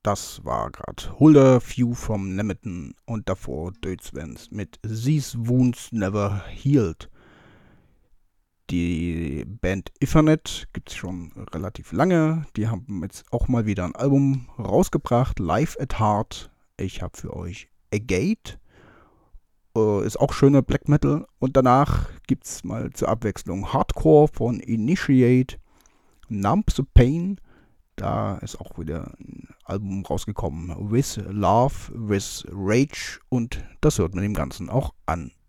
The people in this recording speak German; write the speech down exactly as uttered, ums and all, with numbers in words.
Das war gerade Hulda Few from Nemeton und davor Dödsvens mit These Wounds Never Healed. Die Band Ifanet gibt es schon relativ lange. Die haben jetzt auch mal wieder ein Album rausgebracht, Live at Heart. Ich habe für euch A Gate. Äh, ist auch schöner Black Metal. Und danach gibt es mal zur Abwechslung Hardcore von Initiate, Numb the Pain. Da ist auch wieder ein Album rausgekommen, With Love, With Rage, und das hört man dem Ganzen auch an.